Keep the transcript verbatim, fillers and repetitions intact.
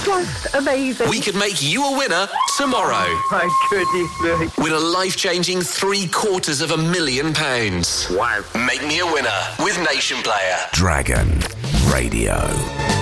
just amazing. We could make you a winner tomorrow. My goodness me. Win a life-changing three quarters of a million pounds. Wow. Make me a winner with Nation Player. Dragon Radio.